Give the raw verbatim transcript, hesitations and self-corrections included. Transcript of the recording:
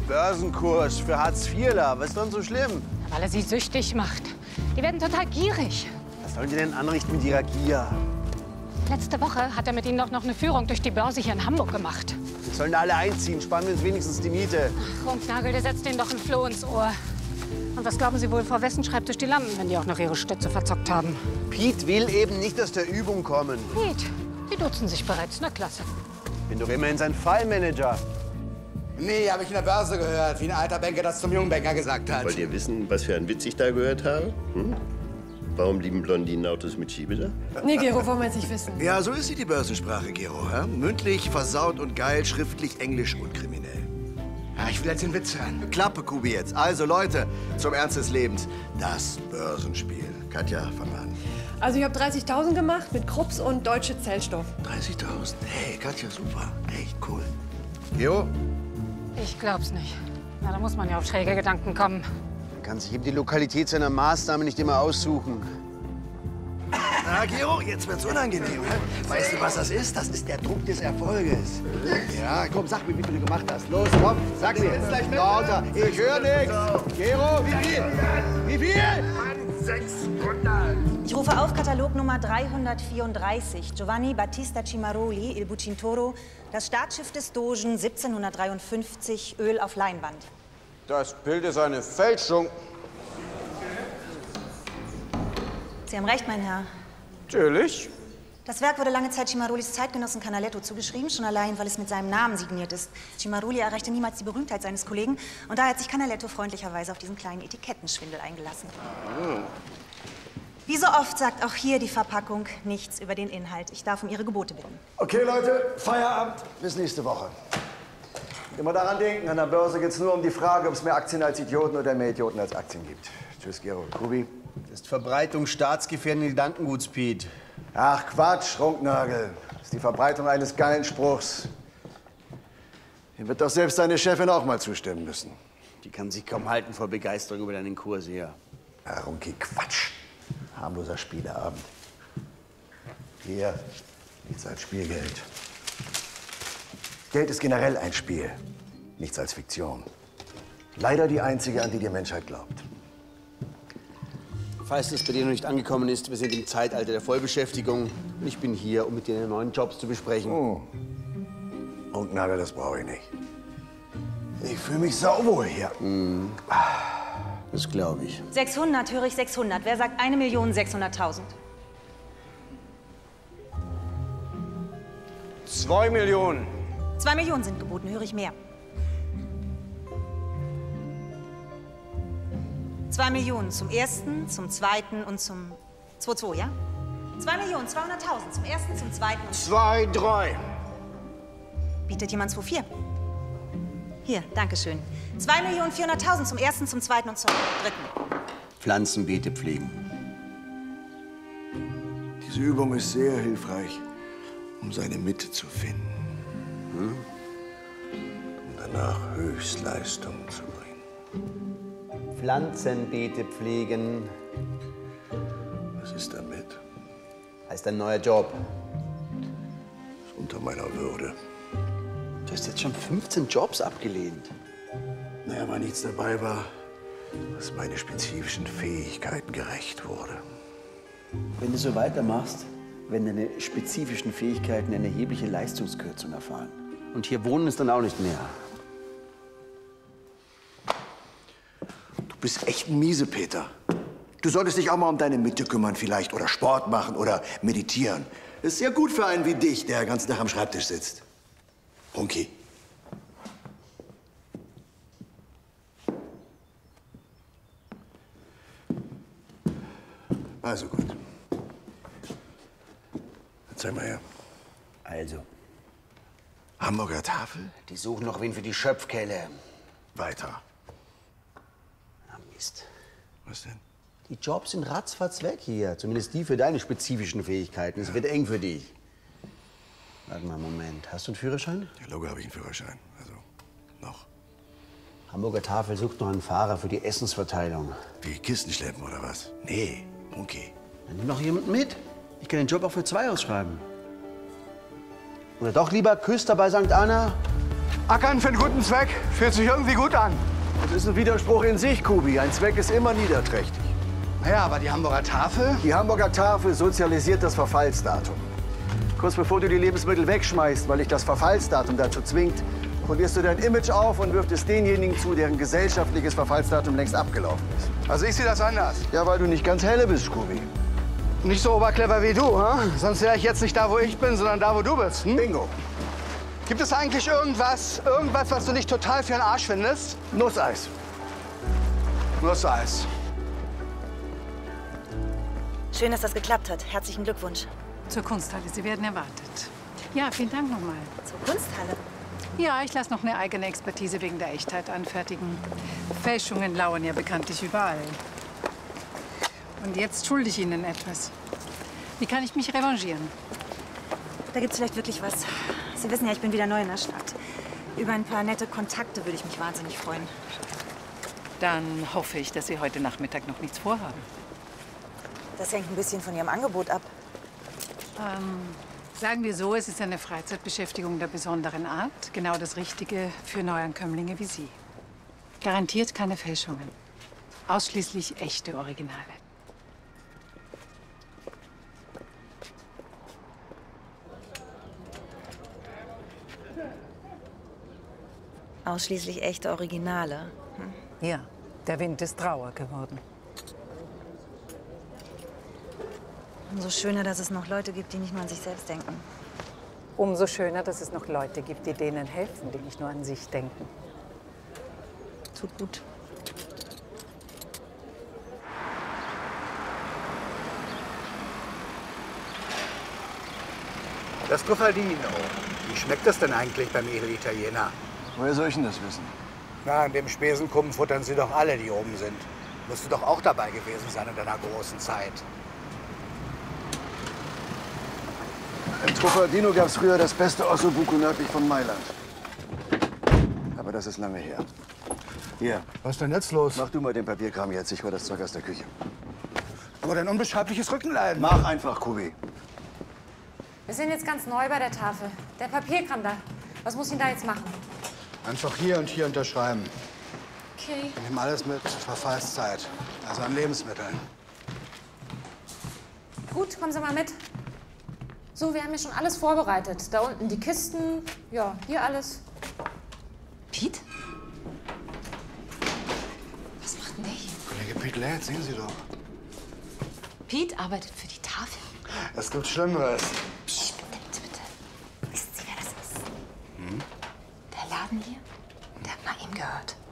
Börsenkurs für Hartz-Vierler. Was ist denn so schlimm? Weil er sie süchtig macht. Die werden total gierig. Was sollen die denn anrichten mit ihrer Gier? Letzte Woche hat er mit ihnen doch noch eine Führung durch die Börse hier in Hamburg gemacht. Wir sollen da alle einziehen, sparen wir uns wenigstens die Miete. Ach, Runknagel, der setzt denen doch ein Floh ins Ohr. Und was glauben Sie wohl, vor wessen Schreibtisch die landen, wenn die auch noch ihre Stütze verzockt haben? Piet will eben nicht aus der Übung kommen. Piet, die duzen sich bereits. Na klasse. Bin doch immerhin sein Fallmanager. Nee, habe ich in der Börse gehört, wie ein alter Banker das zum jungen Banker gesagt hat. Wollt ihr wissen, was für einen Witz ich da gehört habe? Hm? Warum lieben Blondinen Autos mit Schiebedach? Nee, Gero, wollen wir jetzt nicht wissen. Ja, so ist sie, die Börsensprache, Gero. Ja? Mündlich, versaut und geil, schriftlich, englisch und kriminell. Ja, ich will jetzt den Witz hören. Klappe, Kubi, jetzt. Also, Leute, zum Ernst des Lebens. Das Börsenspiel. Katja, fang an. Also ich habe dreißigtausend gemacht mit Krups und Deutsche Zellstoff. dreißigtausend? Hey, Katja, super. Echt cool. Gero? Ich glaub's nicht. Na, da muss man ja auf schräge Gedanken kommen. Man kann sich eben die Lokalität seiner Maßnahme nicht immer aussuchen. Na, Gero, jetzt wird's unangenehm. Hä? Weißt du, was das ist? Das ist der Druck des Erfolges. Ja, komm, sag mir, wie viel du gemacht hast. Los, komm, sag mir. Lauter, ich höre nichts. Gero, wie viel? Wie viel? sechshundert. Ich rufe auf Katalog Nummer dreihundertvierunddreißig. Giovanni Battista Cimaroli, Il Bucintoro. Das Staatsschiff des Dogen, siebzehnhundertdreiundfünfzig, Öl auf Leinwand. Das Bild ist eine Fälschung. Sie haben recht, mein Herr. Natürlich. Das Werk wurde lange Zeit Cimarolis Zeitgenossen Canaletto zugeschrieben, schon allein, weil es mit seinem Namen signiert ist. Cimaroli erreichte niemals die Berühmtheit seines Kollegen und daher hat sich Canaletto freundlicherweise auf diesen kleinen Etikettenschwindel eingelassen. Oh. Wie so oft sagt auch hier die Verpackung nichts über den Inhalt. Ich darf um Ihre Gebote bitten. Okay, Leute, Feierabend. Bis nächste Woche. Immer daran denken, an der Börse geht's nur um die Frage, ob es mehr Aktien als Idioten oder mehr Idioten als Aktien gibt. Tschüss, Gero. Kubi? Das ist Verbreitung staatsgefährdenden Gedankenguts, Piet. Ach, Quatsch, Runknagel. Das ist die Verbreitung eines geilen Spruchs. Dem wird doch selbst deine Chefin auch mal zustimmen müssen. Die kann sich kaum halten vor Begeisterung über deinen Kurs hier. Ja, Runki, Quatsch. Harmloser Spieleabend. Hier, nichts als Spielgeld. Geld ist generell ein Spiel, nichts als Fiktion. Leider die einzige, an die die Menschheit glaubt. Falls das bei dir noch nicht angekommen ist, wir sind im Zeitalter der Vollbeschäftigung. Und ich bin hier, um mit dir deine neuen Jobs zu besprechen. Oh. Runknagel, das brauche ich nicht. Ich fühle mich sauwohl hier. Mm. Das glaube ich. sechshundert, höre ich sechshundert. Wer sagt eine Million sechshunderttausend? Zwei Millionen. Zwei Millionen sind geboten, höre ich mehr. Zwei Millionen zum ersten, zum zweiten und zum zwei zwei, ja? Zwei Millionen zweihunderttausend zum ersten, zum zweiten und... Zwei, drei. Bietet jemand zwei vier? Hier, dankeschön. Zwei Millionen vierhunderttausend zum ersten, zum zweiten und zum dritten. Pflanzenbeete pflegen. Diese Übung ist sehr hilfreich, um seine Mitte zu finden. Hm? Und danach Höchstleistung zu bringen. Pflanzenbeete pflegen. Was ist damit? Heißt ein neuer Job. Ist unter meiner Würde. Du hast jetzt schon fünfzehn Jobs abgelehnt. Naja, weil nichts dabei war, was meine spezifischen Fähigkeiten gerecht wurde. Wenn du so weitermachst, werden deine spezifischen Fähigkeiten eine erhebliche Leistungskürzung erfahren. Und hier wohnen ist dann auch nicht mehr. Du bist echt ein Miesepeter. Du solltest dich auch mal um deine Mitte kümmern vielleicht oder Sport machen oder meditieren. Das ist sehr gut für einen wie dich, der den ganzen Tag am Schreibtisch sitzt. Runki. Also gut. Zeig mal her. Also. Hamburger Tafel? Die suchen noch wen für die Schöpfkelle. Weiter. Ah, Mist. Was denn? Die Jobs sind ratzfatz weg hier. Zumindest die für deine spezifischen Fähigkeiten. Es wird eng für dich. Warte mal einen Moment. Hast du einen Führerschein? Ja, Logo habe ich einen Führerschein. Also, noch. Hamburger Tafel sucht noch einen Fahrer für die Essensverteilung. Wie Kisten schleppen oder was? Nee, okay. Dann nimm noch jemanden mit. Ich kann den Job auch für zwei ausschreiben. Oder doch lieber Küster bei Sankt Anna? Ackern für einen guten Zweck fühlt sich irgendwie gut an. Das ist ein Widerspruch in sich, Kubi. Ein Zweck ist immer niederträchtig. Naja, aber die Hamburger Tafel? Die Hamburger Tafel sozialisiert das Verfallsdatum. Kurz bevor du die Lebensmittel wegschmeißt, weil dich das Verfallsdatum dazu zwingt, polierst du dein Image auf und wirft es denjenigen zu, deren gesellschaftliches Verfallsdatum längst abgelaufen ist. Also ich sehe das anders. Ja, weil du nicht ganz helle bist, Kubi. Nicht so oberclever wie du, hm? Sonst wäre ich jetzt nicht da, wo ich bin, sondern da, wo du bist. Hm? Bingo. Gibt es eigentlich irgendwas, irgendwas, was du nicht total für einen Arsch findest? Nusseis. Nusseis. Schön, dass das geklappt hat. Herzlichen Glückwunsch. Zur Kunsthalle. Sie werden erwartet. Ja, vielen Dank nochmal. Zur Kunsthalle? Ja, ich lasse noch eine eigene Expertise wegen der Echtheit anfertigen. Fälschungen lauern ja bekanntlich überall. Und jetzt schulde ich Ihnen etwas. Wie kann ich mich revanchieren? Da gibt's vielleicht wirklich was. Sie wissen ja, ich bin wieder neu in der Stadt. Über ein paar nette Kontakte würde ich mich wahnsinnig freuen. Dann hoffe ich, dass Sie heute Nachmittag noch nichts vorhaben. Das hängt ein bisschen von Ihrem Angebot ab. Ähm, sagen wir so, es ist eine Freizeitbeschäftigung der besonderen Art. Genau das Richtige für Neuankömmlinge wie Sie. Garantiert keine Fälschungen. Ausschließlich echte Originale. Ausschließlich echte Originale. Hm. Ja, der Wind ist rauer geworden. Umso schöner, dass es noch Leute gibt, die nicht nur an sich selbst denken. Umso schöner, dass es noch Leute gibt, die denen helfen, die nicht nur an sich denken. Tut gut. Das Truffaldino. Wie schmeckt das denn eigentlich beim Edelitaliener? Woher soll ich denn das wissen? Na, in dem Spesenkuppen futtern sie doch alle, die oben sind. Musst du doch auch dabei gewesen sein in deiner großen Zeit. Im Truffaldino gab es früher das beste Ossobuco nördlich von Mailand. Aber das ist lange her. Hier, Was ist denn jetzt los? mach du mal den Papierkram jetzt. Ich hol das Zeug aus der Küche. Aber dein unbeschreibliches Rückenleiden. Mach einfach, Kubi. Wir sind jetzt ganz neu bei der Tafel. Der Papierkram da. Was muss ich denn da jetzt machen? Einfach hier und hier unterschreiben. Okay. Wir nehmen alles mit Verfallszeit. Also an Lebensmitteln. Gut, kommen Sie mal mit. So, wir haben hier schon alles vorbereitet. Da unten die Kisten. Ja, hier alles. Pete? Was macht denn der hier? Kollege Pete Ladd, sehen Sie doch. Pete arbeitet für die Tafel. Es gibt Schlimmeres. Psst, bitte, bitte, bitte. Wissen Sie, wer das ist? Hm? Der Laden hier, der hat mal ihm gehört.